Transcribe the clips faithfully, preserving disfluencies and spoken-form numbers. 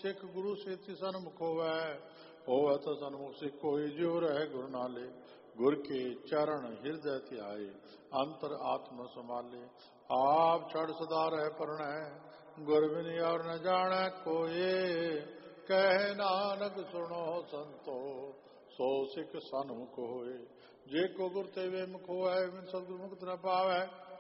सिख गुरु सेति सन्मुख होवै, होवै तो सन्मुख सिख कोई जो रहे गुरु नाले। गुर के चरण हृदय ध्याए, अंतर आत्म संभाले। आप छड़ सदा रह परणै, गुर बिन और न जाने कोई। कह नानक सुनो संतो, सो सिख सन्मुख होए। जे को गुर ते वे मुख होए, बिन सतगुरु मुक्त न पावै।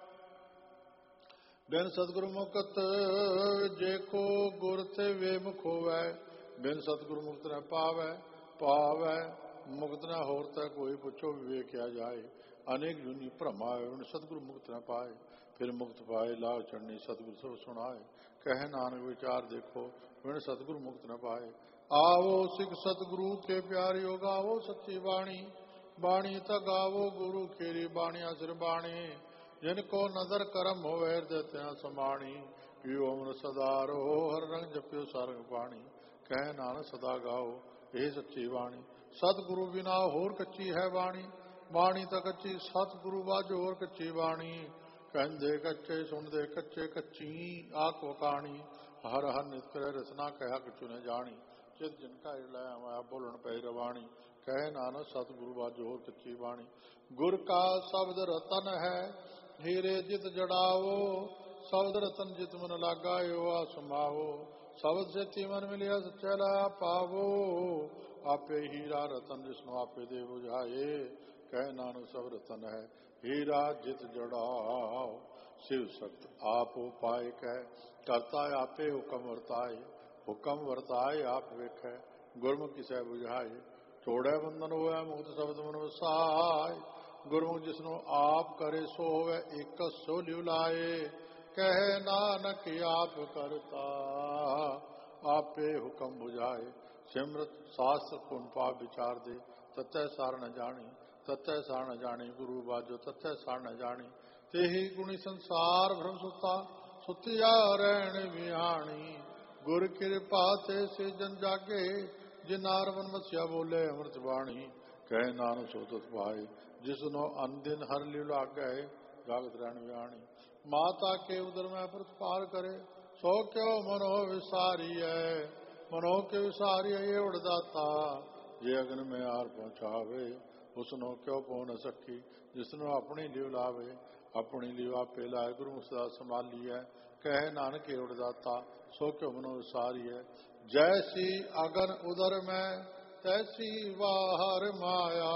बिन सतगुरु मुक्त जे को गुर ते वे मुख होवै, बिन सतगुरु मुक्त न पावै। पावै मुक्त न होर तै कोई, पुछो विवेक क्या जाए। अनेक जुनी भ्रम आए, बिन सतगुरु मुक्त न पाए। फिर मुक्त पाए लाभ चढ़नी, सतगुरु सब सुनाए। कह नानक विचार देखो, बिन सतगुरु मुक्त न पाए। आवो सिख सतगुरु के प्यारियो, गावो सच्ची बाणी। बाणी त गावो गुरु खेरी, बाणिया सिर बाणी। जिनको नदर करम होवे, हृदय त्या समाणी। पियो अमृत सदा रहो, हर रंग जपियो सारंग पाणी। कह नानक सदा गाओ, ਇਹ ਸੱਚੀ ਬਾਣੀ। ਸਤਿਗੁਰੂ ਬਿਨਾ ਹੋਰ ਕੱਚੀ ਹੈ ਬਾਣੀ, ਬਾਣੀ ਤਾਂ ਕੱਚੀ ਸਤਿਗੁਰੂ ਬਾਝੋ ਹੋਰ ਕੱਚੀ ਬਾਣੀ। ਕਹਿੰਦੇ ਕੱਚੇ ਸੁਣਦੇ ਕੱਚੇ, ਕੱਚੀ ਆਖੋ ਕਹਾਣੀ। ਹਰ ਹਰ ਨਿਤ ਕਰੇ ਰਸਨਾ, ਕਹਿਆ ਕਛੂ ਨ ਜਾਣੀ। ਚਿਤ ਜਿਨ ਕਾ ਲੈ ਆਇਆ, ਬੋਲਣ ਪੈ ਰਵਾਣੀ। ਕਹੇ ਨਾਨਕ ਸਤਿਗੁਰੂ ਬਾਝੋ ਹੋਰ ਕੱਚੀ ਬਾਣੀ। ਗੁਰ ਕਾ ਸ਼ਬਦ ਰਤਨ ਹੈ, ਹੀਰੇ ਜਿਤ ਜੜਾਵੋ। ਸ਼ਬਦ ਰਤਨ ਜਿਤ ਮਨ ਲਾਗਾ, ਏਉ ਆ ਸਮਾਵੋ। शब्द से तीमन मिलिया सच्चा पावो, आपे हीरा रतन जिसनो आपे दे बुझाए। कह नानक सब रतन है, हीरा जित जड़ाओ। शिव सक्त आप उपाय कह, करता आपे हुक्म वर्ताए। हुक्म वर्ताए आप वेख, गुरमुख किसै बुझाए। तोड़े बंधन होवे, मुक्त शब्द मन वसाय। गुरमुख जिसनो आप करे, सो होवे एक सो लिव लाए। कह नानक आप करता, आपे हुक्म बुझाए। सिमरत शास्त्र पुन पाप विचार दे, ततः सार न जानी। ततः सार न जानी, गुरु बाजो ततः सार न जानी। तेहि गुणी संसार भ्रम सुता, सुतिया रैन बिहानी। गुर कृपा ते से जन जागे, जिनार मन मस्या बोले अमृत बाणी। कह नानक सो तत पाए, जिसनो अनदिन हर लिव लागे। जागत रैन बिहानी। माता के उदर में प्रतिपाल करे, सो क्यों मनो विसारी है। मनो के विसारी है ये उड़दाता, ये अग्न में आर पहुँचावे। उसनो क्यों पहुँ न सकी, जिसनो अपनी लिव लावे। अपनी लिव आपे लाए, गुरु सदा संभाली है। कह नानक ये उड़दाता, सो क्यों मनो विसारी है। जैसी अगन उदर में, तैसी बाहर माया।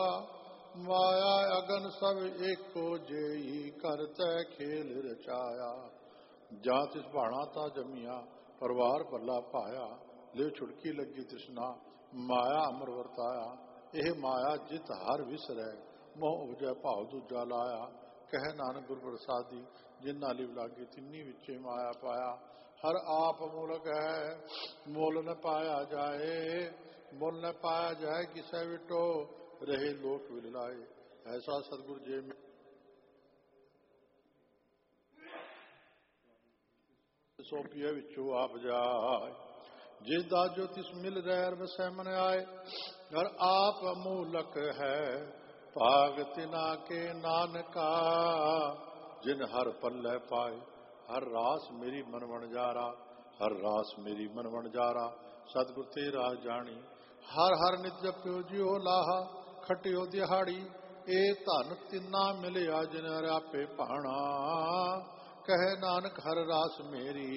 माया अगन सब एको, जेई करते खेल रचाया। जा तिस भाणा ता जमिया, परिवार भला पाया। लिव छुड़की लगी तृष्णा, माया अमर वरताया। ਇਹ माया जित हर विसरै, मोह उपजै भाव दूजा लाया। कह नानक गुर प्रसादी, जिन्ना लिव लागी तिन्नी विचे माया पाया। हर आप मूलक है, मोल न पाया जाए। मोल न पाया जाए, किसै विटो रहे लोक विलाए। ऐसा सतगुर जे में सो पिए विचो आप जाए। जिस दा जो तिस मिल रह वसै मन आए। हर आप मूलक है, भाग तिना के नानका। जिन हर पल्ले पाए, हर रास मेरी मन बन जारा। हर रास मेरी मन बन जारा, सतगुर तेरा जानी। हर हर नित जप्यो जियो लाहा, खटियो दिहाड़ी। ए धन तिन्ना मिलिया, जिन आपे भाणा। कहे नानक हर रास मेरी,